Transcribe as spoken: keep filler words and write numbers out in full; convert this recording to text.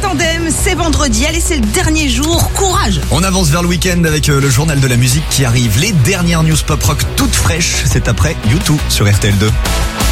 Tandem, c'est vendredi, allez c'est le dernier jour, courage. On avance vers le week-end avec le journal de la musique qui arrive. Les dernières news pop rock toutes fraîches, c'est après U deux sur R T L deux.